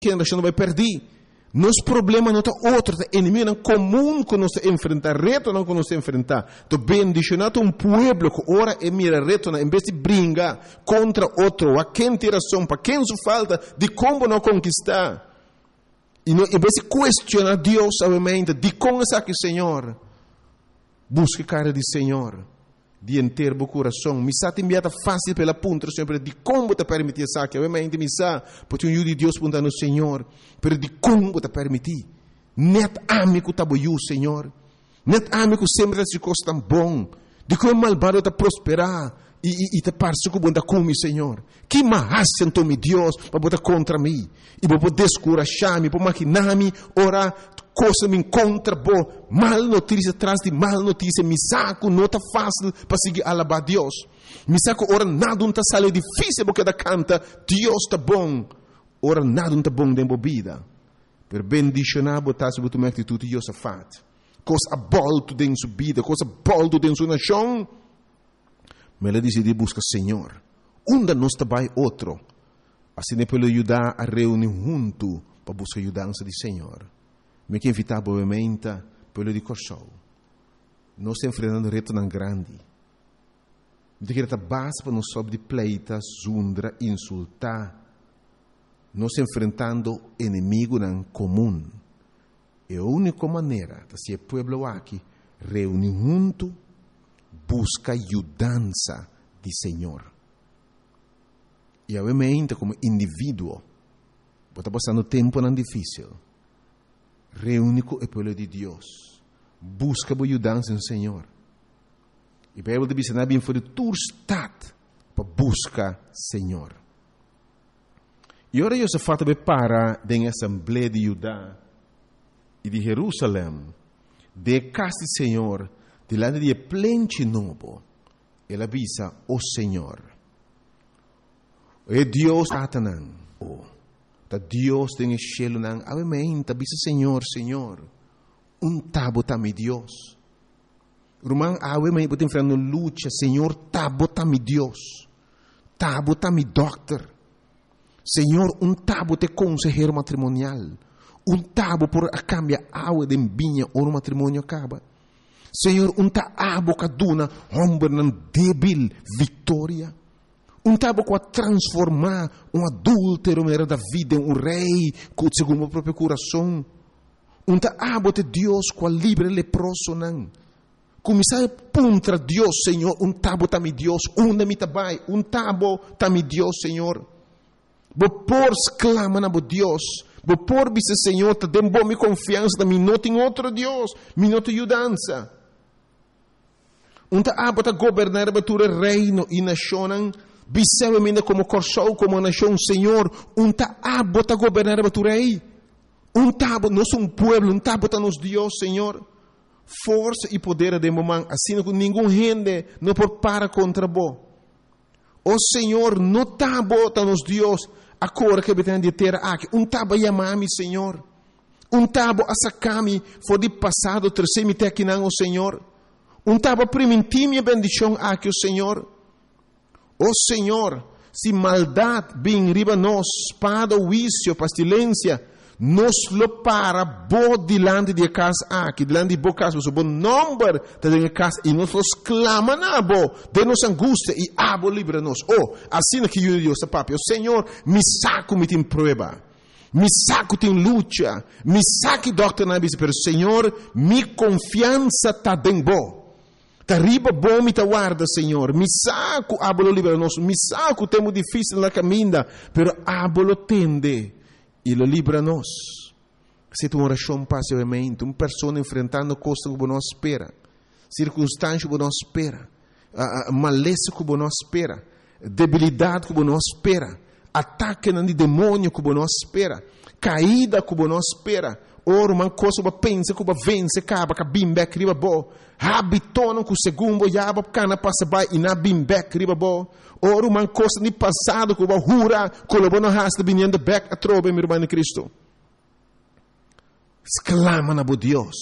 que a nação vai perder. Nosso problema não está outro, é inimigo não comum que nós enfrentar, reto não que nós enfrentar. Então, bendicionado um povo que ora é mira reto, em vez de brigar contra outro, a quem tem razão, para quem se falta, de como não conquistar. E não, em vez de questionar Deus, obviamente, de como é que Senhor, busque cara de Senhor, de inteiro o coração. Me sa enviada fácil pela ponta, sempre de como te permitir isso aqui. Obviamente, me sa, porque o de Deus punta no Senhor, pero de como te permitir. Net amigo tá boiu, Senhor. Net amigo sempre se coisa tão bom. De como malvado te prosperar e te parece que bom da come, Senhor. Que mais sentou me Deus para botar contra mim e para descurajar-me, para maquinar-me, orar. Coisa me encontra boa, mal notícia atrás de mal notícia, me saco, não está fácil para seguir alabar Deus. Me saco, ora nada não está sale difícil porque da canta, Deus está bom. Ora nada não está bom dentro da vida. Per bendicionar, botar sobre tua atitude, Deus é fato. Coisa abolto dentro sua vida, coisa abolto dentro sua nação. Mas ela decide buscar Senhor. Onde nós trabalha outro. Assim é para ajudar a reunir junto para buscar a ajudança do Senhor. Me que invitar obviamente pelo de corso. Nós estamos enfrentando reto tão grande. De que base para nós sobre de pleita, zundra, insultar. Nós estamos enfrentando inimigo não comum. É a única maneira de ser povo aqui reunir junto, busca ajudança do Senhor. E obviamente como indivíduo, está passando tempo não difícil. Reúne com o povo de Deus. Busca a ajudança no Senhor. E a Bíblia diz que bem foi de tua estado para buscar Senhor. E agora eu se fato para da Assembleia de Judá e de Jerusalém, de casa do Senhor, delante de plente novo, ele avisa o Senhor. É Deus Satanás. Da Deus tem cielo nang obviamente bisa Senhor tabo tami Deus rumang obviamente botem enfrentando luta Senhor tabo tami Deus tabo tami doctor Senhor tabo te consejero matrimonial tabo por a cambia awe de binha ou matrimônio acaba Senhor ta abo kaduna hombre nan débil vitória tabo com a transformar adúltero da vida em rei segundo o próprio coração. Tabo de Deus com a livre leproso não. Começar a contra Deus, Senhor. Tabo tami Deus. Me tabai. Tabo tami Deus, Senhor. Por exclama na Deus. Por bisa Senhor. Te dem bom confiança da mim. Não tem outro Deus. Me não tem ajudança. Abo te governar a reino e nação. Bisewamente como corso, como nação, Senhor, abo está governar a rei. Tabo, nós somos pueblo, tabo está nos Deus, Senhor. Força e poder de momento, assim que nenhum gente não pode parar contra vós. O Senhor, não tabo está nos Deus, agora que tem de ter aqui. Tabo chamar-me, Senhor. Tabo a sacar-me, foi de passado, terceiro aqui não, o Senhor. Tabo permitir minha bendição aqui, o Senhor. Oh Senhor, se maldade vem riba nós, espada, vício, pestilência, nos lo para bo delante de casa aqui, delante de bo casa, o bom número de casa, e nós clama na bo, de nossa angústia, e abo livra-nos. Oh, assim que eu digo, papai, o Senhor, me saco me tem prova, me saco tem luta, me saque doctor na bisa, pero Senhor, mi confiança tá bem bo. Riba bom me guarda, Senhor. Me saco, abolo libera nós. Me saco, temo difícil na caminha, pero abolo tende e lo libera nós. Se tu oração passivamente, uma pessoa enfrentando coisas que não espera, circunstâncias que não espera, maleza que não espera, debilidade que não espera, ataque de demônio que não espera, caída que não espera. Ora, uma coisa que pensa que vence, acaba que bimbek riba bo. Habitono que o segundo yaba cana passa by e na bimbek riba bo. Ora, uma coisa de passado que hura, colabora na rasta vinhando back a trobe, meu irmão em Cristo. Exclama na bo Deus.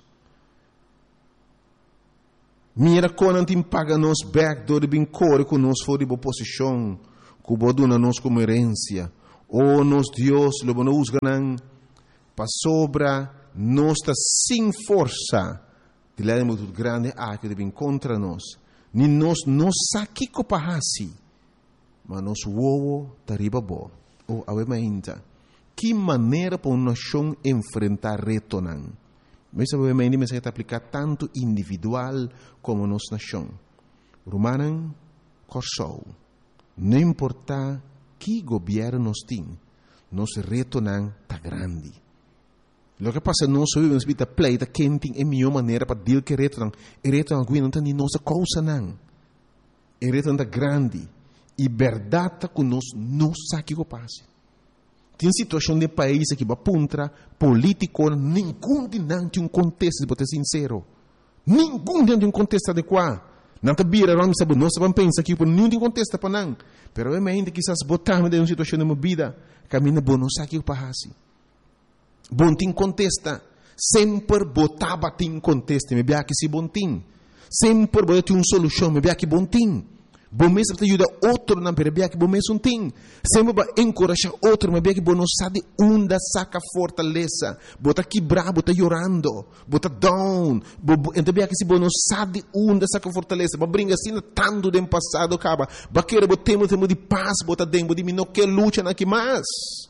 Mira quando te paga nos back do de bem core com nos for de boa posição, que bo duna nos como herência. Oh, nos Deus, lobo nos ganang, para sobra, nós está sem força, de lá muito grande, que deve contra nós. Ni nós não saquemos para assim, mas nós uovo está riba bo. Oh, ainda, que maneira para uma nação enfrentar reto não? Mas obviamente me está aplicar tanto individual como nossa nação. Romanan, corsou. Não importa que governo nós tem, nosso reto não está grande. O que passa nós vivemos vida pleita quem tem a melhor maneira para dizer que reto não, não está nem nossa causa não. Reto não está grande e verdade que nós não sabe o que passa. Tem situação de país que va puntra político, nenhum de não tem um contexto, para ser sincero. Nenhum tem um contexto adequado. Não está bira, não sabe, nós vamos pensar que nenhum tem contexto para não. Pero obviamente quizás botarmos de uma situação de uma vida, caminha bom, não sabe o que passa. Bom tem contesta, sempre botava tem contexto, me bia que se bom tem. Sempre botava uma solução, me bia que bom tem. Bom mesmo te ajuda outro na perebia que bom mesmo tem. Sempre vai encorajar outro, mas bem que bom não sabe onde saca fortaleza. Bota quebrar, bota chorando, bota down. Então bem que se bom não sabe onde saca fortaleza. Mas brinca assim tanto do passado acaba. Baqueira botemos tempo de paz, bota dentro de mim não quer luta na que mais.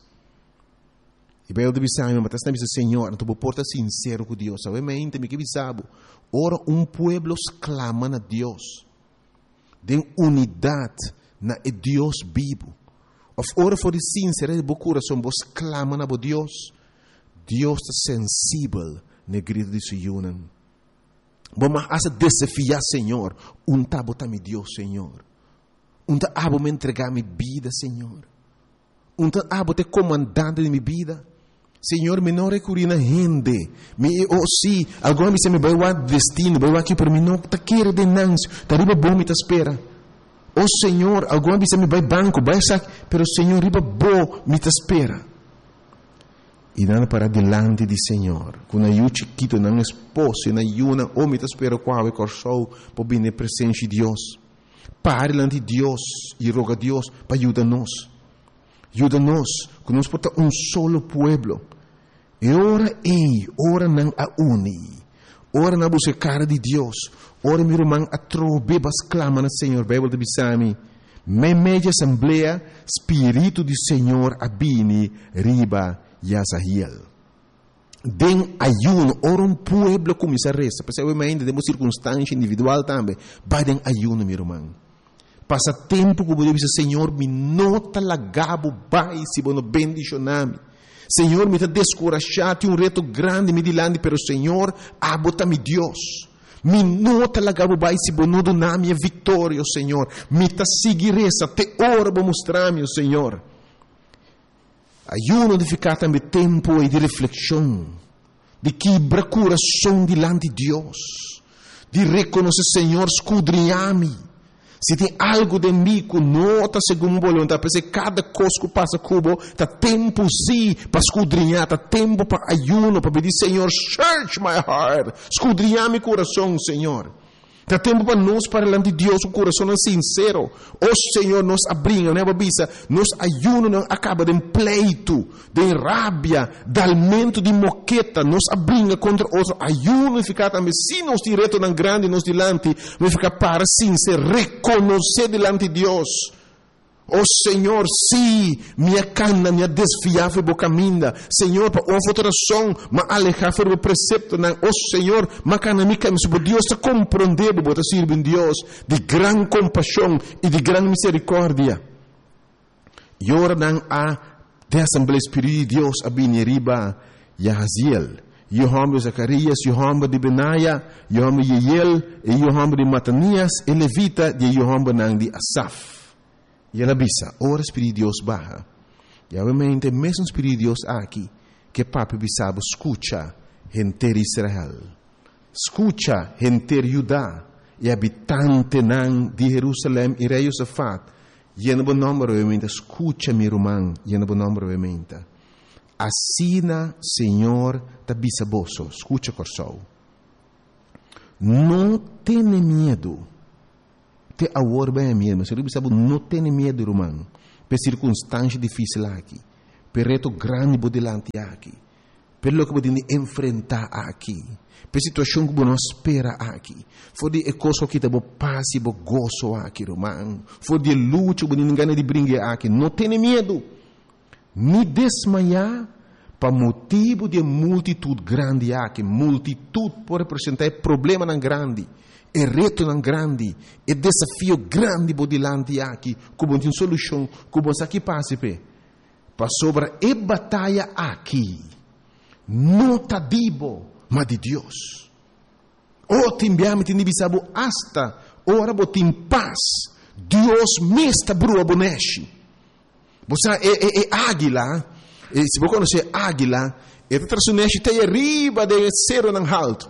E bem eu deve saber, mas está dizendo Senhor, então porta sincero com Deus. Sabe, mas entende que bisabo. Ora pueblo clama a Deus. De unidade na Deus vivo. Of ora for de sincero de coração, vos clama na Deus. Deus está sensível na grito de sua Vamos a desafiar, Senhor. Tá botar me Deus, Senhor. Tá abo me entregar minha vida, Senhor. Tá abo te comandante de minha vida. Senhor, me não recorri na gente. Se agora me vai o destino, vai aqui para mim, não está querendo de nancio, está riba bom me espera. Senhor, agora me vai banco, vai sair, pero Senhor, riba bom me espera. E nada para delante de Senhor, quando eu chiquito, não esposo, na yuna, me espera qual é corso, para vir na presença de Deus. Pare delante de Deus e roga a Deus para ajudar-nos. Ajuda-nos, que nós porta solo pueblo. E ora não a uni. Ora não busca cara de Deus. Ora meu irmão a trobe bas clama no Senhor. Bíblia de Bisami. Media assembleia, Espírito do Senhor abini riba Yazahiel. Den ayuno, ora pueblo começa a resta. Percebem temos circunstância individual também. Vai den ayuno, meu irmão. Passa tempo que eu dizer, Senhor, me nota lagabo, vai, se você bendicionar-me. Senhor, me está descorajado, tem reto grande, me dilande, pero Senhor, abota-me Deus. Me nota lagabo, vai, se você não donar minha vitória, Senhor. Me está seguir essa, te ora para mostrar-me, Senhor. Ayuno de ficar também tempo e de reflexão, de quebrar coração dilante de Deus, de reconhecer, Senhor, escudrinhar-me. Se tem algo de mim que não está segundo a vontade, porque cada coisa que passa cubo, está tempo sim para escudrinhar, está tempo para ayuno, para pedir, Senhor, search my heart, escudrinhar meu coração, Senhor. Está tempo para nós, para diante de Deus, o coração é sincero. Senhor, nos abrinha, né, babisa? Nos ayuno não acaba de pleito, de rábia, de aumento de moqueta, nos abrinha contra outro. Ayuno e ficar também, se nós direto não grande, nos dilante, vai ficar para sincero, reconhecer dilante de Deus. Senhor, sim, minha cana, minha desfiável boca minda. Senhor, para uma futuração, mas alejar o precepto, não. Senhor, mas cana mica, mas Deus está compreendendo, bota servir em Deus, de grande compaixão e de grande misericórdia. E ora não há de Assembleia Espírita de Deus, a Bineriba, Yahaziel, Yohamba de Zacarias, Yohamba de Benaia, Yohamba de Yeiel, e Yohamba de Matanias, e Levita, de Yohamba não de Asaf. E ela bisa, ora Espírito de Deus barra. E obviamente, mesmo Espírito de Deus aqui, que papi bisabo, escuta, gente de Israel. Escuta, gente de Judá, e habitante de Jerusalém e rei Josafat. E no bom nome, obviamente, escuta, meu irmão, e no bom nome, obviamente. Assina, Senhor, da bisaboso, escuta, corsou. Não tenha medo. Agora bem medo, mas eu sabe não tem medo, irmão, por circunstância difícil aqui. per reto grande bo delante aqui, per lo que bo de enfrentar aqui, per situação que bo não espera aqui, for de coisa que te bo paz e bo gozo aqui, romano, for de luta bo ninguém de brincar aqui, não tenha medo, ni desmaiar, para motivo de multitude grande aqui, multitude pode representar problema não grande, é reto não grande, é desafio grande por delante aqui, como tem solução, como aqui passa para sobre a batalha aqui, não tá dibo, mas de Deus. O timbiame tem bisabo hasta ora botim paz, Deus mesta brua boneshi. Você é águila. E se você conhece águila, ela traz tem arriba de cero não alto.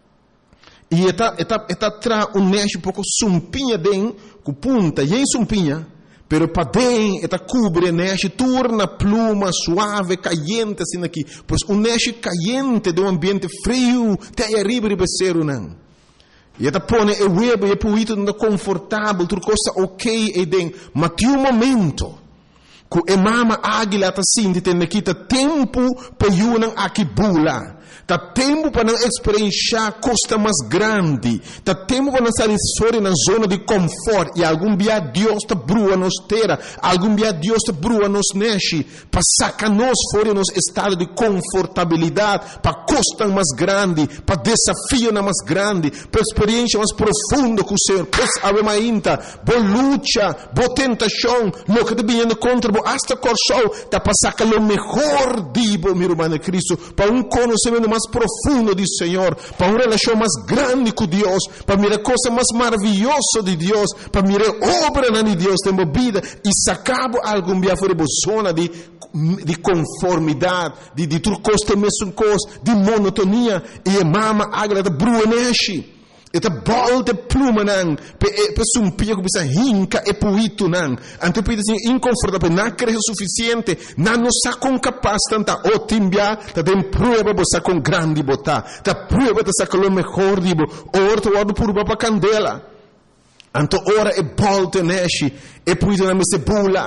E ela traz neste pouco sumpinha den, com punta, e sumpinha, pero para den, ela cobre neste, torna pluma suave, caliente assim aqui. Pois neste caliente de ambiente frio, tem arriba de cero não. E ela põe o web e o puito não confortável, tudo coisa ok e den, mas tem momento. Que a mama águila está sentindo que tem tempo para ir aqui bula. Está tempo para não experienciar costa mais grande. Está tempo para não sair fora na zona de conforto. E algum dia Deus está brua nos terra. Algum dia Deus está brua nos neche. Para sacar nós fora nos estado de confortabilidade. Para costa mais grande. Para desafio mais grande. Para experiência mais profunda com o Senhor. Pois ainda. Boa luta. Boa tentação. Lo que está vindo contra você. Hasta corso. Está para sacar o melhor dibo, meu irmão Cristo. Para conhecimento mais profundo do Senhor, para uma relação mais grande com Deus, para mirar coisa mais maravilhosa de Deus, para mirar obra de Deus na vida e sacar algum dia fora da zona de conformidade, de tudo coisa mesmo coisa, de monotonia e a mama águia da bruaneshi. Eta bolte pluma nang pe sumpia que bisa hinca e puito nang ante pide assim inconfortável não cresce suficiente não sa com capaz tanta o timbia ta tem prueba bosa com grande bota ta prueba ta sa com o melhor dibo orto wado purba pa candela anto ora e bolte neshi e puito na meste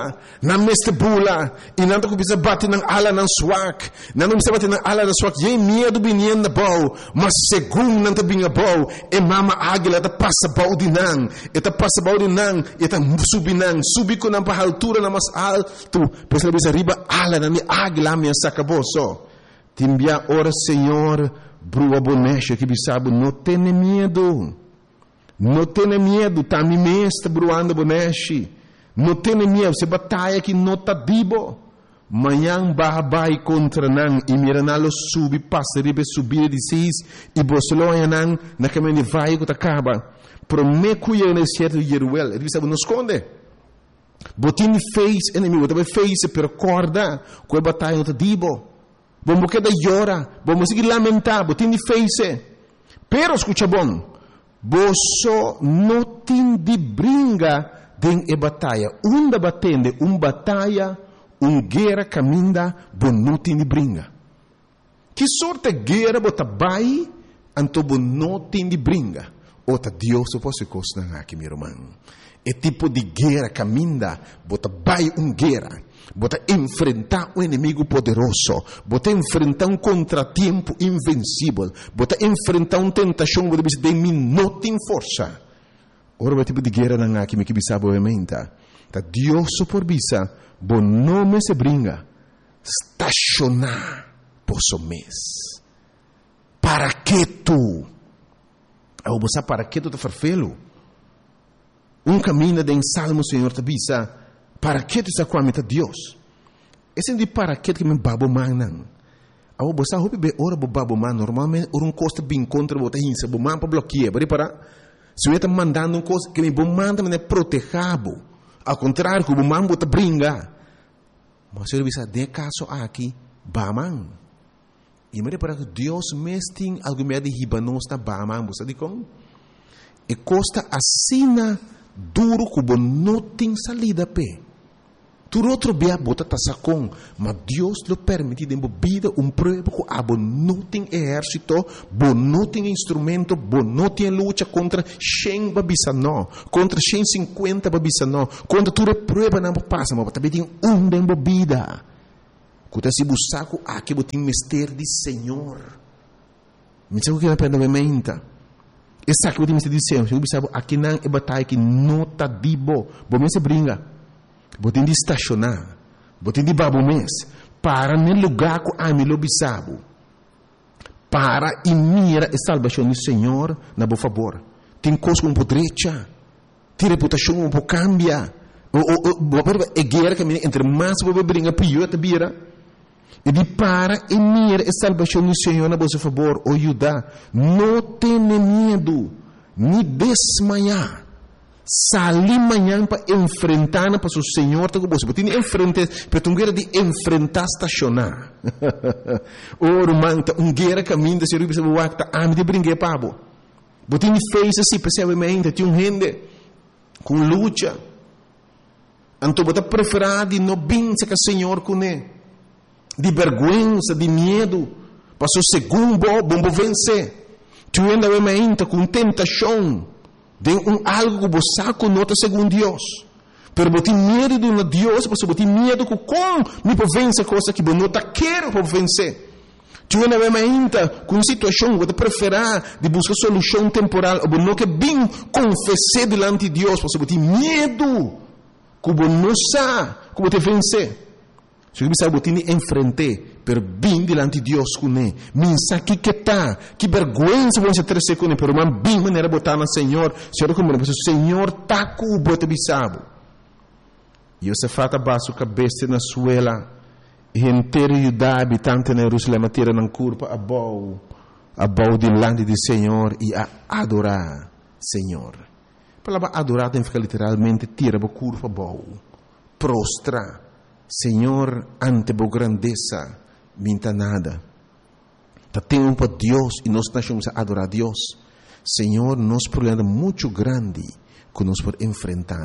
bula e nanto que bisa bate nang ala nang swak nanto bisa bate nang ala nang swak ye medo binien na bau mas segundo nanto binga bau e mama águila ta passa bau de nang e ta passa bau de nang e ta subi com nang pa altura na mas alto pois ela bisa riba ala na mi águila minha sacaboso timbia ora Senhor brua bonecha que bisabo não tem medo. Não tenha medo, tá me mesta bruando boneshi. Não tenha medo, se batalha que não tá dibo. Manhã babai contra nan e miranalo subi passa ribe subir de seis e bosloia nan na caminho vai que acaba. Prome cuia no certo yeruel, ele sabe não esconde. Botin face inimigo, também face per corda, que batalha não tá dibo. Vamos que da llora, vamos seguir lamentar, botin face. Pero escucha bom. Boso não tem de brinca den e batalha. Batende, batalha, guerra caminda, bo não tem de brinca. Que sorte guerra bota bai, anto bo não tem de brinca. Ota Deus se fosse costa aqui, meu irmão. É tipo de guerra caminda, bota bai guerra. Bota enfrentar um inimigo poderoso, bota enfrentar contratempo invencível, bota enfrentar tentação que você tem não tem força. Ora o tipo de guerra não há que me sabe obviamente. Tá Deus por bisa, bom nome se brinca, estacionar posso mês. Para que tu? Ao você para que tu te farfelo? Caminho de Salmo Senhor te bisa. Para que tu está com a meta Deus? Esse de para que me babo manan. Ao você hope be ora bo babo man normalmente ora costa bem contra bota hinsa bo man para bloquear, para se eu está mandando coisa que me bo manda me protegabo. Ao contrário, que bo man bota brinca. Mas eu bisa de caso aqui baman. E me para que Deus mesting algo me de hibanos na baman, você de como? E costa assina duro que não tem salida pe. Tu outro bia bota tasacon, mas Deus lo permite de vida prova que abo não tem exército, bo não tem instrumento, bo não tem luta contra 100 babisano, contra 150 babisano, contra tu prova não passa, mas também tem de vida. Kuta si busaku aqui botin mistério de Senhor. Me sabe o que é para a menta? Essa aqui botin mistério de Senhor. Se você sabe aqui não é batalha que nota dibo. Bom mês se brinca. Botin de estacionar. Botin de babo mês. Para no lugar que a mim lo bisabo. Para e mira a salvação do Senhor na boa favor. Tem coisa um pouco direita. Tem reputação um pouco cambia. É guerra que entre mais você brinca pior te vira. E de para e mira a salvação do Senhor na vossa favor, o Judá, não tenha medo, nem desmaiar. Sali amanhã para enfrentar para o Senhor, tá com você. Você tem enfrentar, para tu guerra de enfrentar estacionar. Oro manta, guerra caminho da Senhor, você vai estar a me de brincar pabo. Você tem fez assim, percebe tem gente com luta. Então você preferir de não vencer com o Senhor com ele. De vergüenza, de medo, passou segundo bom vencer. Tu ainda vai com tentação de algo que você conota segundo Deus. Pero você tem medo de um Deus, você tem medo que como me pode vencer coisa que você não quer para vencer. Tu ainda vai com uma situação que você preferir de buscar solução temporal, ou não que bem confessar diante de Deus, você tem medo que você não sabe como te vencer. Se você sabe que enfrentar, pero bem diante de Deus com ele. Minsa que tá, que vergonha você ter com ele, pero man bem maneira botar no Senhor. Senhor como o Senhor tá com o bote bisabo. E você fata baixo cabeça na suela, e inteiro Judá habitante na Jerusalém tira na curva a bau diante do Senhor e a adorar Senhor. A palavra adorar tem que ficar literalmente tira a curva bau, prostra. Senhor, ante a grandeza, minta nada. Temos para Deus e nós estamos a adorar a Deus. Senhor, nosso problema é muito grande que nós podemos enfrentar.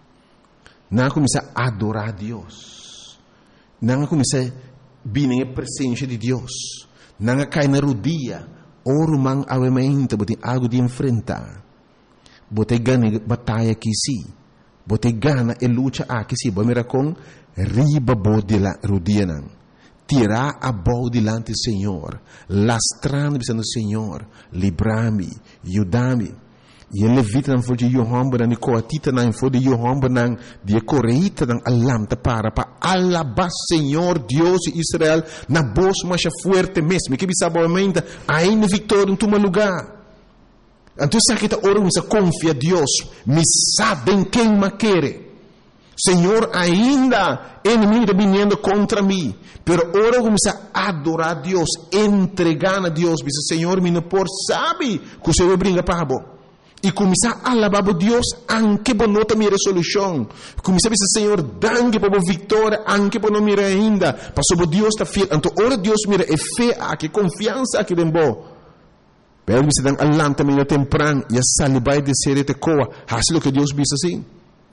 Não começar a adorar a Deus. Não começar a vir na presença de Deus. Não cair na rodilha. Oro man avementa, botem algo de enfrentar. Botem ganha batalha aqui sim. Botem gana e luta aqui sim. Vamos com riba bode la rodina, tirar a bol delante do Senhor, lastrando dizendo Senhor, livra-me, ajuda-me. E ele levita não foi de Yohamba, não coatita não foi de Yohamba, não de correita não alamta para alabar Senhor Deus de Israel na voz mais forte mesmo, que bisa boamente ainda vitória em teu lugar. Então sabe que ora você confia a Deus, me sabem quem me quer. Senhor, ainda inimigo vindo contra mim, pero ora começa a adorar a Deus, entregar a Deus, diz Senhor, me não por sabe que o Senhor brinca para bo. E começar a alabar a Deus, anche por nota minha resolução. Começar a dizer Senhor, danke por vitória, anche por não mira ainda, passou Deus está fiel. Então ora Deus mira é fé, que confiança aqui dentro bo. Pero você dan alanta minha temprano e a salibai de ser te coa, assim que Deus diz assim.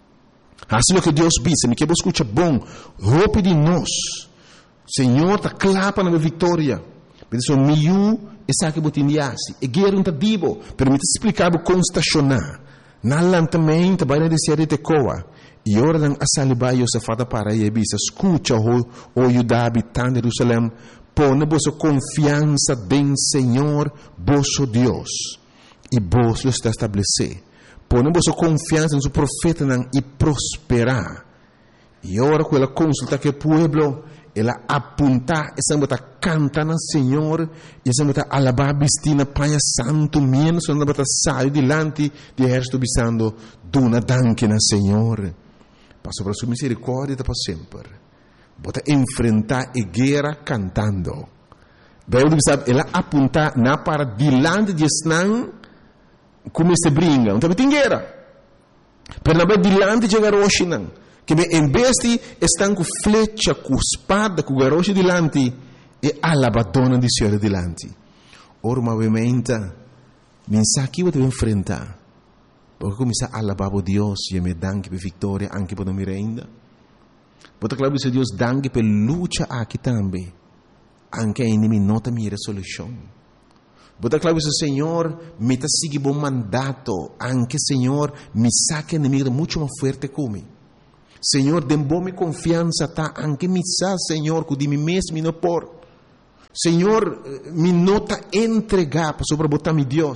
Assim o que Deus disse, me que você escuta bom, roupa de nós. Senhor, está clapa na minha vitória. Mas o meu, essa que você indiasse, é guerra um tadibo, permite explicar como estacionar. Na lantamento, vai na descer de coa. E ora dan a salibai e o fata para e bisa, escuta o Judá habitante de Jerusalém, põe vossa confiança em Senhor, vosso Deus, e vos lo está estabelecer. Ponemos a confiança no profeta e prosperar. E agora, quando ela consulta que o povo, ela aponta, essa bota canta no Senhor, e essa bota alabar Bistina, Pai Santo, menos, essa bota sai delante de exército bisando, duna danke no Senhor. Passo para sua misericórdia para sempre. Bota enfrentar a guerra cantando. Bem, ela aponta na para delante de Esnan, como se brinca, então tem guerra. Pero na vez delante de garoche não, que em vez de estão com flecha, com espada, com garoche delante, e alabadona de Senhor delante. Ora, obviamente, mensagem que você vai enfrentar, porque começar a alabar a Deus e me danke por vitória, anche por não me ainda. Porque claro que Deus danke por luta aqui também, anche a inimigo não tem minha resolução. Bota claro que o Senhor me está seguindo bom mandato, anche Senhor me saque inimigo muito mais forte como. Senhor, dê-me confiança, tá? Anche me sa, Senhor, que de mim mesmo me não por. Senhor, me nota entregar para sobrebotar-me Deus.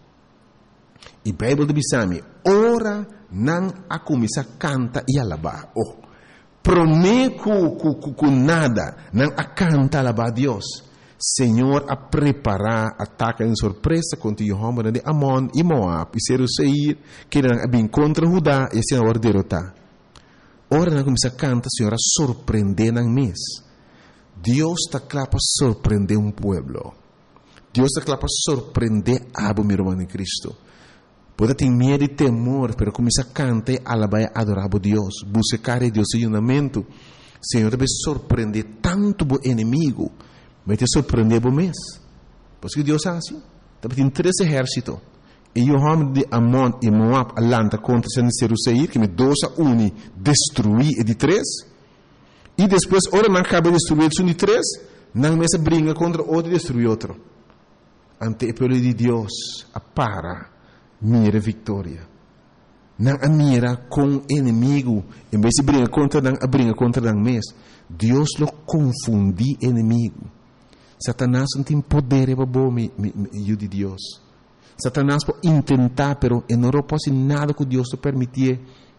E a Bíblia diz-me, ora não a começar a cantar e alabar. Oh, prometo que nada, não a cantar e alabar a Deus. Senhor, a preparar ataque em surpresa contra o homem de Amon e Moab e Seir, que não bem contra Judá e se não derrotar. Ora não começa a cantar, Senhor, a surpreender na mês. Deus está claro para surpreender pueblo. Deus está claro para surpreender a meu irmão em Cristo. Pode ter medo e temor, mas começa a cantar e alabar e adorar a Deus. Buscar a Deus em unamento. Senhor, deve surpreender tanto o inimigo, vai te surpreender o mês. Porque Deus é assim. Tem 3 exércitos. E o homem de Amon e Moab alanta contra Seir, que me 2-1 destruir e de 3. E depois, ora não acaba de destruir o de 3, não mais briga contra outro e destruir outro. Ante o povo de Deus, para, mira vitória. Não a mira com inimigo, em vez de briga contra não mês. Deus lo confundi inimigo. Satanás não tem poder para o de Deus. Satanás pode tentar, pero não pode nada que Deus te permitir.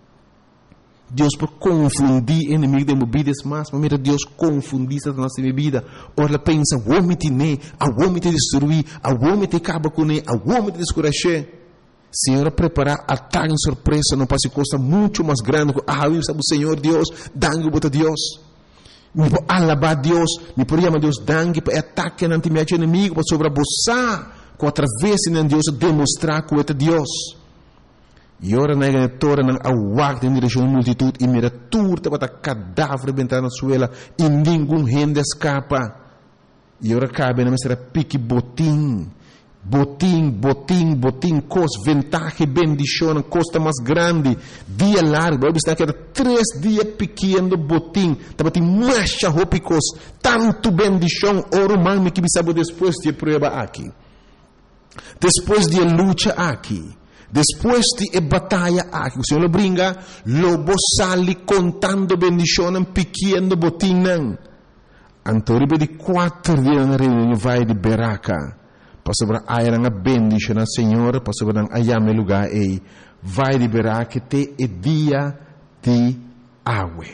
Deus pode confundir o inimigo de minha vida, mas mira, Deus confundir Satanás de minha vida. Ora, pensa, vou me tener, vou me destruir, vou me acabar com ele, vou me descuracher. Senhor, preparar ataque em surpresa, não pode costa muito mais grande. Eu sabe o Senhor Deus, dangue para Deus. Me pode alabar Deus, me pode chamar Deus dangue para ataque ante meu inimigo, para sobreabusar. Através de Deus demonstrar que é Deus. E ora na igreja não awak em direção à multidão e mira turta para cadáver bentar na suela e nenhum gente escapa. E ora cabe na mestra pique botim, cos ventaja bendição, costa mais grande, dia largo, eu está que era 3 dias pequeno botim, estava tem marcha ropicos, tanto bendição, ora o me que me sabe depois de prova aqui. Depois de luta aqui, depois de batalha aqui, o Senhor brinca, lobo sali contando bendição pequeno botinho. Antoribe de 4 dias na reunião vai de Beraca, para sobre a era bendição na Senhora, para sobre a ayame lugar aí, vai de Beraca te e dia de água.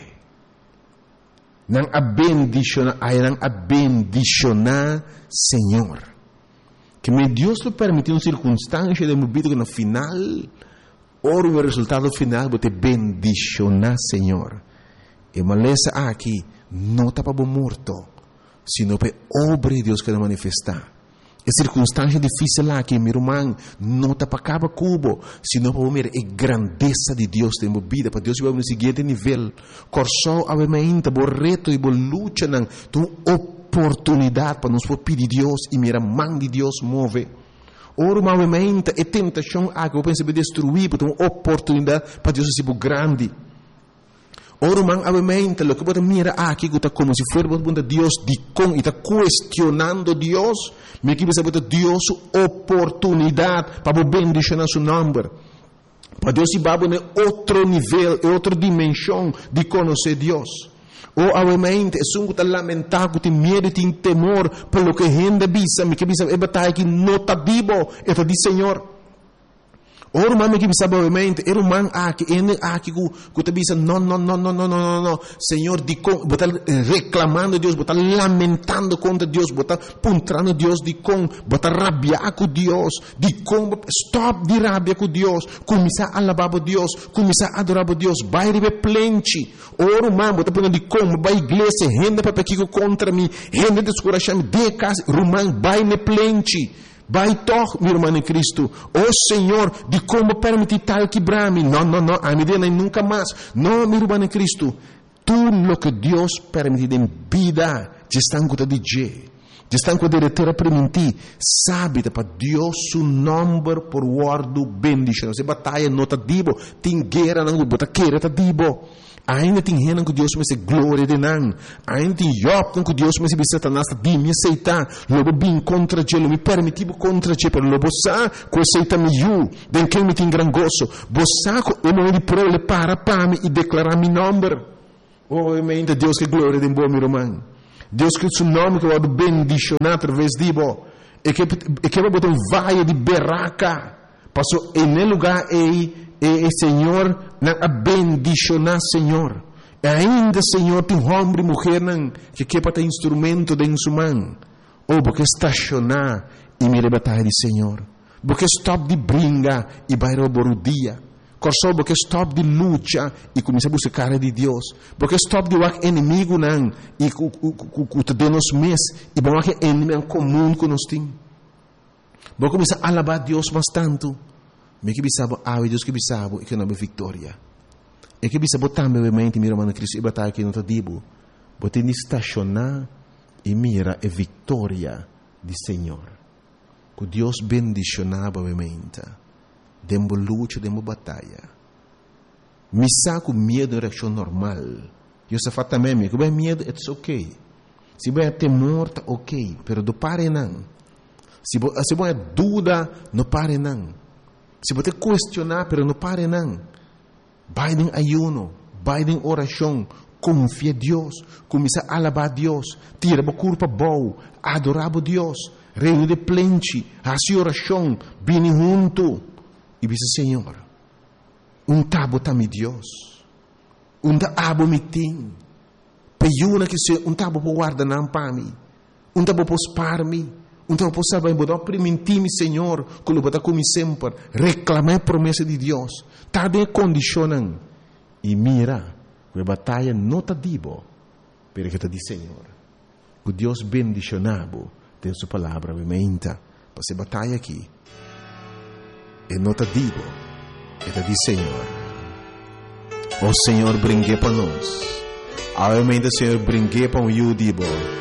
Não a bendição, a era bendicionar Senhor. Que me Deus lhe permitiu uma circunstância de minha vida que no final, ora o resultado final, vou te bendicionar, Senhor. E maleza aqui, não está para morto, sino para obra de Deus que vai manifestar. E circunstância difícil aqui, meu irmão, não está para cada cubo, sino para ver a grandeza de Deus em minha vida, para Deus ir no seguinte nível. Corso, obviamente, o reto e a luta, tu oportunidade para nos pedir Deus e mira mão de Deus move. Ora, novamente, a tentação que eu penso destruir, porque uma oportunidade para Deus ser grande. Ora, novamente, o que você mira aqui, que está como se fosse Deus de com e está questionando Deus, me que você bota Deus oportunidade para bendicionar seu nome. Para Deus ir para outro nível, outra dimensão de conhecer Deus. Ou obviamente, é um que lamentar, que tem medo, tem temor, pelo que a gente bisa, me que bisa, é batalha que não está vivo, é de Senhor. Ora, mas me que bisa, obviamente, é um man aqui, que te bisa, não, Senhor, de com, botar reclamando Deus, botar lamentando contra Deus, botar puntrando Deus, de com, botar rabiar com Deus, de com, stop de rabia com Deus, começar a alabar a Deus, começar a adorar a Deus, vai receber plente. Ora, man, botar punando de com, vai igreja, gente para pequeno contra mim, gente descorachar-me, de casa, rumão, vai ne plente. Vai toch, meu irmão em Cristo. Oh Senhor, de como permitir tal quebrar-me? Não, a medida nem nunca mais. Não, meu irmão em Cristo. Tudo o que Deus permite em vida, já está com de Deus. Já está com a diretora permitir. Sabe, para Deus o nome por guardo bendição. Se batalha não está dibo, tem guerra não, bota queira está dibo. Ainda tem renan que Deus me glória de nan. Ainda tem Job que Deus me Satanás de me aceitar. Lobo bem contra ti, lo me permitivo contra ti, pero lobo sa ko aceita me you. Den que me tem gran gozo. Bossa ko e mo di prole para me e declarar mi nome. Oh, ainda Deus que glória de bom meu irmão. Deus que o seu nome que vai bendicionar através de bo. E que vai botar vaia de berraca. Passou em lugar e Senhor na bendicionar Senhor. E ainda Senhor tem homem e mulher que quer ter instrumento de sua ou porque estacionar e me batalha de Senhor. Porque stop de brinca e vai roubar o dia. Porque stop de luta e começa a buscar de Deus. Porque stop de o inimigo e que de nos mês e bom que inimigo comum que nós temos. Porque começa a alabar Deus bastante. Me que bisabo Deus que bisabo e que não é vitória. E que bisabo também obviamente mira mano Cristo e batalha que não tá dibo. Bote ni estacionar e mira a vitória do Senhor. Que Deus bendicionava obviamente. Dembo luta, dembo batalha. Me saco medo em reação normal. Eu só faço também, que bem medo, it's ok. Se bem temor, tá ok, pero do pare não. Se bem dúvida, não pare não. Se você questionar, pero não pare não. Vai em ayuno, vai em oração, confia em Deus, começa a alabar a Deus, tira a culpa boa, adorar a Deus, reino de plente, assim oração, bem junto. E diz Senhor, tabo também Deus, tabo me tem, peiuna que se tabo por guardar não para mim, tabo por spar me. Então, posso saber, vou permitir-me, Senhor, que eu vou como sempre, reclamar a promessa de Deus. Está de condicionando. E mira, que a batalha não está dibo, porque está de Senhor. Que Deus bendicionado, tem sua palavra, obviamente, para essa batalha aqui. E não está dibo, está de Senhor. O Senhor brinque para nós. Obviamente, o Senhor brinque para o dibo.